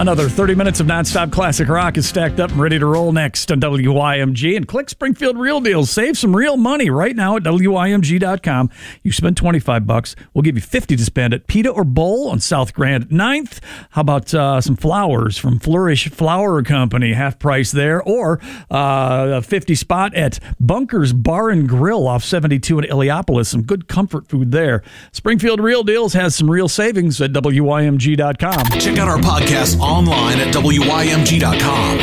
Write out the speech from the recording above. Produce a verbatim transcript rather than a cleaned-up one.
Another thirty minutes of nonstop classic rock is stacked up and ready to roll next on W Y M G. And click Springfield Real Deals. Save some real money right now at W Y M G dot com. You spend twenty-five bucks, we'll give you fifty to spend at Pita or Bowl on South Grand at ninth. How about uh, some flowers from Flourish Flower Company, half price there, or uh, a fifty spot at Bunker's Bar and Grill off seventy-two in Illiopolis. Some good comfort food there. Springfield Real Deals has some real savings at W Y M G dot com. Check out our podcast online at W Y M G dot com.